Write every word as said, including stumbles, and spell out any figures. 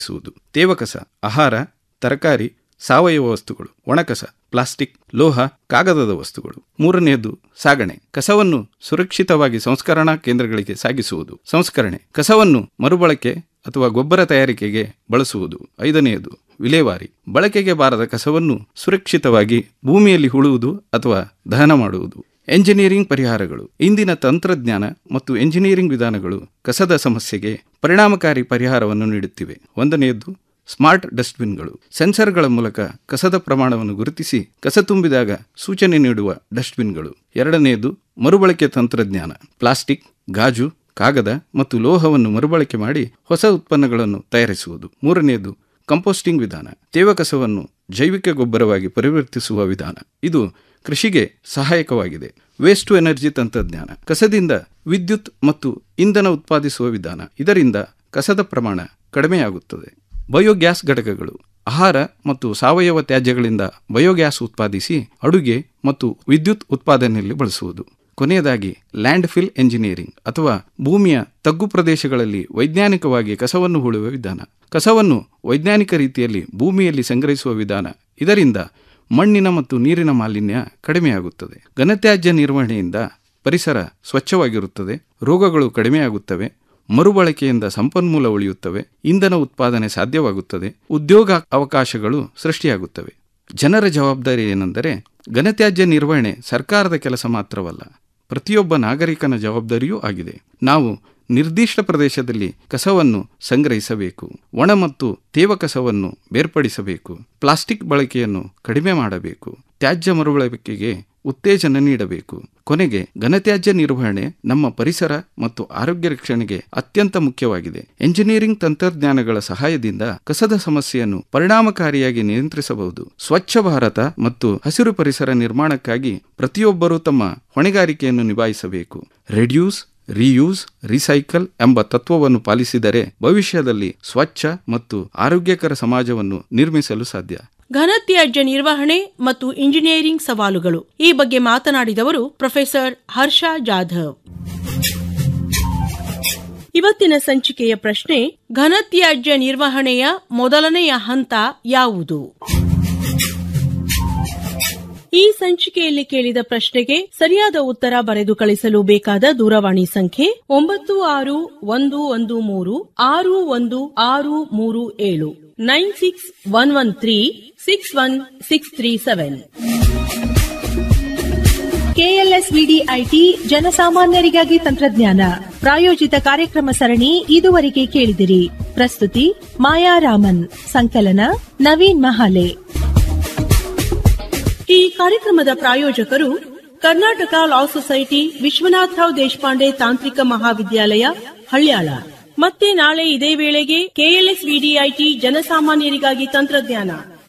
ತೇವಕಸ ಆಹಾರ, ತರಕಾರಿ, ಸಾವಯವ ವಸ್ತುಗಳು, ಒಣಕಸ, ಪ್ಲಾಸ್ಟಿಕ್, ಲೋಹ, ಕಾಗದದ ವಸ್ತುಗಳು. ಮೂರನೆಯದು ಸಾಗಣೆ. ಕಸವನ್ನು ಸುರಕ್ಷಿತವಾಗಿ ಸಂಸ್ಕರಣಾ ಕೇಂದ್ರಗಳಿಗೆ ಸಾಗಿಸುವುದು. ಸಂಸ್ಕರಣೆ. ಕಸವನ್ನು ಮರುಬಳಕೆ ಅಥವಾ ಗೊಬ್ಬರ ತಯಾರಿಕೆಗೆ ಬಳಸುವುದು. ಐದನೆಯದು ವಿಲೇವಾರಿ. ಬಳಕೆಗೆ ಬಾರದ ಕಸವನ್ನು ಸುರಕ್ಷಿತವಾಗಿ ಭೂಮಿಯಲ್ಲಿ ಹೂಳುವುದು ಅಥವಾ ದಹನ ಮಾಡುವುದು. ಎಂಜಿನಿಯರಿಂಗ್ ಪರಿಹಾರಗಳು. ಇಂದಿನ ತಂತ್ರಜ್ಞಾನ ಮತ್ತು ಎಂಜಿನಿಯರಿಂಗ್ ವಿಧಾನಗಳು ಕಸದ ಸಮಸ್ಯೆಗೆ ಪರಿಣಾಮಕಾರಿ ಪರಿಹಾರವನ್ನು ನೀಡುತ್ತಿವೆ. ಒಂದನೆಯದ್ದು ಸ್ಮಾರ್ಟ್ ಡಸ್ಟ್ಬಿನ್ಗಳು. ಸೆನ್ಸರ್ಗಳ ಮೂಲಕ ಕಸದ ಪ್ರಮಾಣವನ್ನು ಗುರುತಿಸಿ ಕಸ ತುಂಬಿದಾಗ ಸೂಚನೆ ನೀಡುವ ಡಸ್ಟ್ಬಿನ್ಗಳು. ಎರಡನೆಯದು ಮರುಬಳಕೆ ತಂತ್ರಜ್ಞಾನ. ಪ್ಲಾಸ್ಟಿಕ್, ಗಾಜು, ಕಾಗದ ಮತ್ತು ಲೋಹವನ್ನು ಮರುಬಳಕೆ ಮಾಡಿ ಹೊಸ ಉತ್ಪನ್ನಗಳನ್ನು ತಯಾರಿಸುವುದು. ಮೂರನೆಯದು ಕಂಪೋಸ್ಟಿಂಗ್ ವಿಧಾನ. ತೇವಕಸವನ್ನು ಜೈವಿಕ ಗೊಬ್ಬರವಾಗಿ ಪರಿವರ್ತಿಸುವ ವಿಧಾನ. ಇದು ಕೃಷಿಗೆ ಸಹಾಯಕವಾಗಿದೆ. ವೇಸ್ಟ್ ಟು ಎನರ್ಜಿ ತಂತ್ರಜ್ಞಾನ. ಕಸದಿಂದ ವಿದ್ಯುತ್ ಮತ್ತು ಇಂಧನ ಉತ್ಪಾದಿಸುವ ವಿಧಾನ. ಇದರಿಂದ ಕಸದ ಪ್ರಮಾಣ ಕಡಿಮೆಯಾಗುತ್ತದೆ. ಬಯೋಗ್ಯಾಸ್ ಘಟಕಗಳು. ಆಹಾರ ಮತ್ತು ಸಾವಯವ ತ್ಯಾಜ್ಯಗಳಿಂದ ಬಯೋಗ್ಯಾಸ್ ಉತ್ಪಾದಿಸಿ ಅಡುಗೆ ಮತ್ತು ವಿದ್ಯುತ್ ಉತ್ಪಾದನೆಯಲ್ಲಿ ಬಳಸುವುದು. ಕೊನೆಯದಾಗಿ ಲ್ಯಾಂಡ್ ಫಿಲ್ ಎಂಜಿನಿಯರಿಂಗ್ ಅಥವಾ ಭೂಮಿಯ ತಗ್ಗು ಪ್ರದೇಶಗಳಲ್ಲಿ ವೈಜ್ಞಾನಿಕವಾಗಿ ಕಸವನ್ನು ಹೂಳುವ ವಿಧಾನ. ಕಸವನ್ನು ವೈಜ್ಞಾನಿಕ ರೀತಿಯಲ್ಲಿ ಭೂಮಿಯಲ್ಲಿ ಸಂಗ್ರಹಿಸುವ ವಿಧಾನ. ಇದರಿಂದ ಮಣ್ಣಿನ ಮತ್ತು ನೀರಿನ ಮಾಲಿನ್ಯ ಕಡಿಮೆಯಾಗುತ್ತದೆ. ಘನತ್ಯಾಜ್ಯ ನಿರ್ವಹಣೆಯಿಂದ ಪರಿಸರ ಸ್ವಚ್ಛವಾಗಿರುತ್ತದೆ, ರೋಗಗಳು ಕಡಿಮೆಯಾಗುತ್ತವೆ, ಮರುಬಳಕೆಯಿಂದ ಸಂಪನ್ಮೂಲ ಉಳಿಯುತ್ತವೆ, ಇಂಧನ ಉತ್ಪಾದನೆ ಸಾಧ್ಯವಾಗುತ್ತದೆ, ಉದ್ಯೋಗ ಅವಕಾಶಗಳು ಸೃಷ್ಟಿಯಾಗುತ್ತವೆ. ಜನರ ಜವಾಬ್ದಾರಿ ಏನೆಂದರೆ ಘನತ್ಯಾಜ್ಯ ನಿರ್ವಹಣೆ ಸರ್ಕಾರದ ಕೆಲಸ ಮಾತ್ರವಲ್ಲ, ಪ್ರತಿಯೊಬ್ಬ ನಾಗರಿಕನ ಜವಾಬ್ದಾರಿಯೂ ಆಗಿದೆ. ನಾವು ನಿರ್ದಿಷ್ಟ ಪ್ರದೇಶದಲ್ಲಿ ಕಸವನ್ನು ಸಂಗ್ರಹಿಸಬೇಕು, ಒಣ ಮತ್ತು ತೇವ ಕಸವನ್ನು ಬೇರ್ಪಡಿಸಬೇಕು, ಪ್ಲಾಸ್ಟಿಕ್ ಬಳಕೆಯನ್ನು ಕಡಿಮೆ ಮಾಡಬೇಕು, ತ್ಯಾಜ್ಯ ಮರುಬಳಕೆಗೆ ಉತ್ತೇಜನ ನೀಡಬೇಕು. ಕೊನೆಗೆ ಘನತ್ಯಾಜ್ಯ ನಿರ್ವಹಣೆ ನಮ್ಮ ಪರಿಸರ ಮತ್ತು ಆರೋಗ್ಯ ರಕ್ಷಣೆಗೆ ಅತ್ಯಂತ ಮುಖ್ಯವಾಗಿದೆ. ಎಂಜಿನಿಯರಿಂಗ್ ತಂತ್ರಜ್ಞಾನಗಳ ಸಹಾಯದಿಂದ ಕಸದ ಸಮಸ್ಯೆಯನ್ನು ಪರಿಣಾಮಕಾರಿಯಾಗಿ ನಿಯಂತ್ರಿಸಬಹುದು. ಸ್ವಚ್ಛ ಭಾರತ ಮತ್ತು ಹಸಿರು ಪರಿಸರ ನಿರ್ಮಾಣಕ್ಕಾಗಿ ಪ್ರತಿಯೊಬ್ಬರೂ ತಮ್ಮ ಹೊಣೆಗಾರಿಕೆಯನ್ನು ನಿಭಾಯಿಸಬೇಕು. ರೆಡ್ಯೂಸ್, ರಿಯೂಸ್, ರಿಸೈಕಲ್ ಎಂಬ ತತ್ವವನ್ನು ಪಾಲಿಸಿದರೆ ಭವಿಷ್ಯದಲ್ಲಿ ಸ್ವಚ್ಛ ಮತ್ತು ಆರೋಗ್ಯಕರ ಸಮಾಜವನ್ನು ನಿರ್ಮಿಸಲು ಸಾಧ್ಯ. ಘನತ್ಯಾಜ್ಯ ನಿರ್ವಹಣೆ ಮತ್ತು ಇಂಜಿನಿಯರಿಂಗ್ ಸವಾಲುಗಳು ಈ ಬಗ್ಗೆ ಮಾತನಾಡಿದವರು ಪ್ರೊಫೆಸರ್ ಹರ್ಷ ಜಾಧವ್. ಇವತ್ತಿನ ಸಂಚಿಕೆಯ ಪ್ರಶ್ನೆ: ಘನತ್ಯಾಜ್ಯ ನಿರ್ವಹಣೆಯ ಮೊದಲನೆಯ ಹಂತ ಯಾವುದು? ಈ ಸಂಚಿಕೆಯಲ್ಲಿ ಕೇಳಿದ ಪ್ರಶ್ನೆಗೆ ಸರಿಯಾದ ಉತ್ತರ ಬರೆದು ಕಳಿಸಲು ಬೇಕಾದ ದೂರವಾಣಿ ಸಂಖ್ಯೆ ಒಂಬತ್ತು ಆರು ಒಂದು ಒಂದು ಮೂರು ಆರು ಒಂದು ಆರು ಮೂರು ಏಳು nine six one one three six one six three seven. KLSVDIT ಜನಸಾಮಾನ್ಯರಿಗಾಗಿ ತಂತ್ರಜ್ಞಾನ ಪ್ರಾಯೋಜಿತ ಕಾರ್ಯಕ್ರಮ ಸರಣಿ ಇದುವರೆಗೆ ಕೇಳಿದಿರಿ. ಪ್ರಸ್ತುತಿ ಮಾಯಾ ರಾಮನ್, ಸಂಕಲನ ನವೀನ್ ಮಹಾಲೆ. ಈ ಕಾರ್ಯಕ್ರಮದ ಪ್ರಾಯೋಜಕರು ಕರ್ನಾಟಕ ಲಾ ಸೊಸೈಟಿ, ವಿಶ್ವನಾಥರಾವ್ ದೇಶಪಾಂಡೆ ತಾಂತ್ರಿಕ ಮಹಾವಿದ್ಯಾಲಯ, ಹಳ್ಯಾಳ. ಮತ್ತೆ ನಾಳೆ ಇದೇ ವೇಳೆಗೆ ಕೆಎಲ್ಎಸ್ವಿಡಿಐಟಿ ಜನಸಾಮಾನ್ಯರಿಗಾಗಿ ತಂತ್ರಜ್ಞಾನ